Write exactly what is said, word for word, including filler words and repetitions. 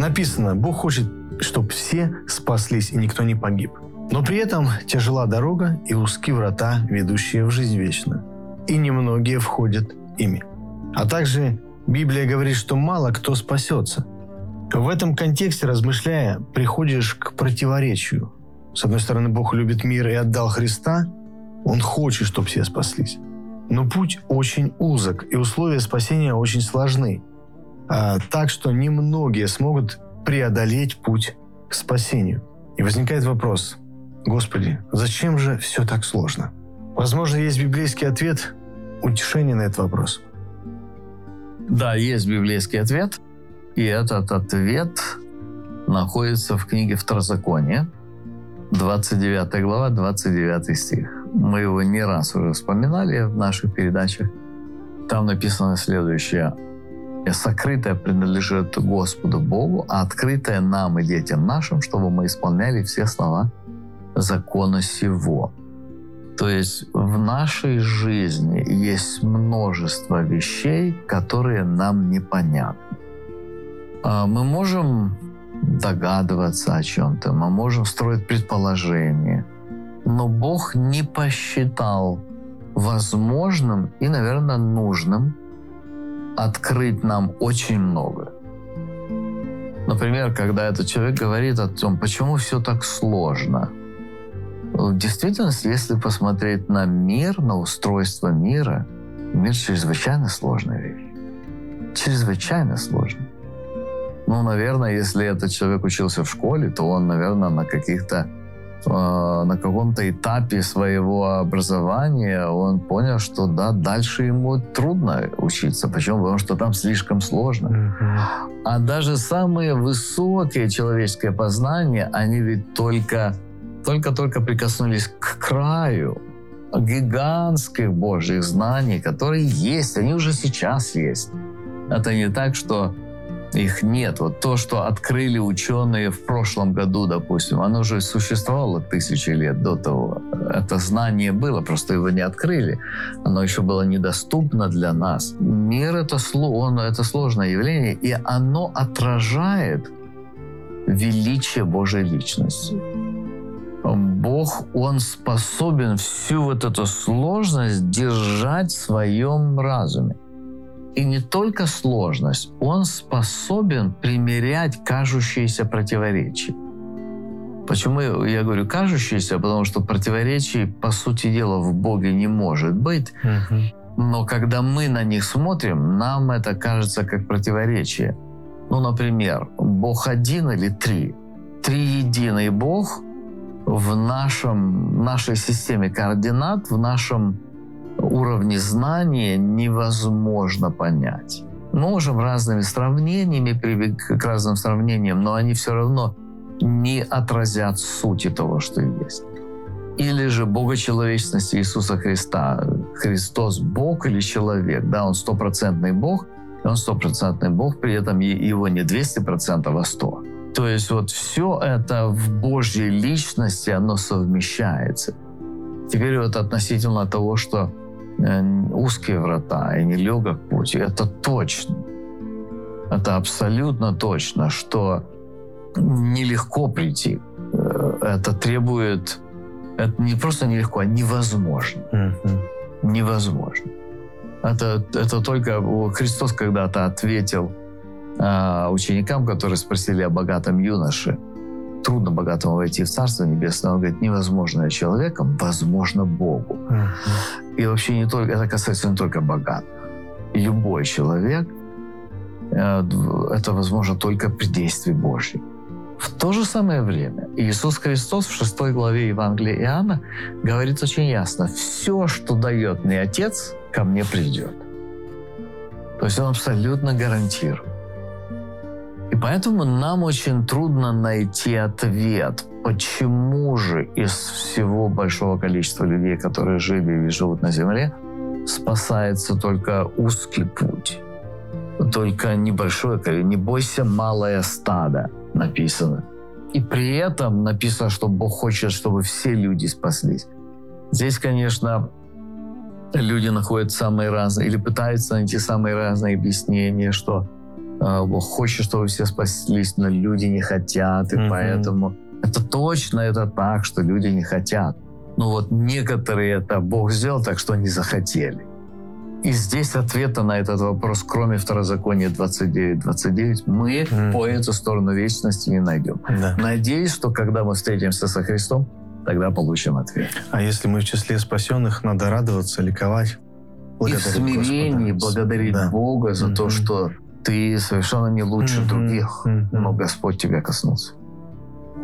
Написано, Бог хочет, чтобы все спаслись и никто не погиб. Но при этом тяжела дорога и узкие врата, ведущие в жизнь вечную. И немногие входят ими. А также Библия говорит, что мало кто спасется. В этом контексте, размышляя, приходишь к противоречию. С одной стороны, Бог любит мир и отдал Христа. Он хочет, чтобы все спаслись. Но путь очень узок, и условия спасения очень сложны. А, так что немногие смогут преодолеть путь к спасению. И возникает вопрос: Господи, зачем же все так сложно? Возможно, есть библейский ответ, утешение на этот вопрос. Да, есть библейский ответ, и этот ответ находится в книге Второзакония, двадцать девятая глава, двадцать девятый стих. Мы его не раз уже вспоминали в наших передачах. Там написано следующее: «Сокрытое принадлежит Господу Богу, а открытое нам и детям нашим, чтобы мы исполняли все слова закона сего». То есть в нашей жизни есть множество вещей, которые нам непонятны. Мы можем догадываться о чем-то, мы можем строить предположения, но Бог не посчитал возможным и, наверное, нужным открыть нам очень много. Например, когда этот человек говорит о том, почему все так сложно. В действительности, если посмотреть на мир, на устройство мира, мир чрезвычайно сложная вещь. Чрезвычайно сложная. Ну, наверное, если этот человек учился в школе, то он, наверное, на каких-то на каком-то этапе своего образования он понял, что да, дальше ему трудно учиться. Почему? Потому что там слишком сложно. Mm-hmm. А даже самые высокие человеческие познания, они ведь только, только-только прикоснулись к краю гигантских Божьих знаний, которые есть, они уже сейчас есть. Это не так, что их нет. Вот то, что открыли ученые в прошлом году, допустим, оно уже существовало тысячи лет до того. Это знание было, просто его не открыли. Оно еще было недоступно для нас. Мир — это, он, это сложное явление, и оно отражает величие Божьей личности. Бог, Он способен всю вот эту сложность держать в своем разуме. И не только сложность, Он способен примирять кажущиеся противоречия. Почему я говорю кажущиеся? Потому что противоречий, по сути дела, в Боге не может быть. Uh-huh. Но когда мы на них смотрим, нам это кажется как противоречие. Ну, например, Бог один или три? Триединый Бог в нашем, нашей системе координат, в нашем уровне знания невозможно понять. Мы можем разными сравнениями привыкнуть к разным сравнениям, но они все равно не отразят сути того, что есть. Или же богочеловечность Иисуса Христа. Христос Бог или человек? Да, Он стопроцентный Бог, и Он стопроцентный Бог, при этом Его не двести процентов, а сто. То есть вот все это в Божьей личности, оно совмещается. Теперь вот относительно того, что узкие врата и нелегок путь, это точно. Это абсолютно точно, что нелегко прийти. Это требует... Это не просто нелегко, а невозможно. Mm-hmm. Невозможно. Это, это только Христос когда-то ответил э, ученикам, которые спросили о богатом юноше. Трудно богатому войти в Царство Небесное. Он говорит, невозможное человеком, возможно Богу. Uh-huh. И вообще не только, это касается не только богатых. Любой человек, это возможно только при действии Божьем. В то же самое время Иисус Христос в шестой главе Евангелия Иоанна говорит очень ясно: «Все, что дает мне Отец, ко мне придет». То есть Он абсолютно гарантирует. И поэтому нам очень трудно найти ответ, почему же из всего большого количества людей, которые жили и живут на земле, спасается только узкий путь, только небольшое количество. «Не бойся, малое стадо», написано. И при этом написано, что Бог хочет, чтобы все люди спаслись. Здесь, конечно, люди находят самые разные или пытаются найти самые разные объяснения, что Бог хочет, чтобы все спаслись, но люди не хотят, и mm-hmm. поэтому это точно это так, что люди не хотят. Но вот некоторые это Бог сделал так, что они захотели. И здесь ответа на этот вопрос, кроме Второзакония двадцать девять двадцать девять, мы mm. по эту сторону вечности не найдем. Да. Надеюсь, что когда мы встретимся со Христом, тогда получим ответ. А если мы в числе спасенных, надо радоваться, ликовать, и в смирении Господа. Благодарить да. Бога за mm-hmm. то, что ты совершенно не лучше mm-hmm. других, mm-hmm. но Господь тебя коснулся.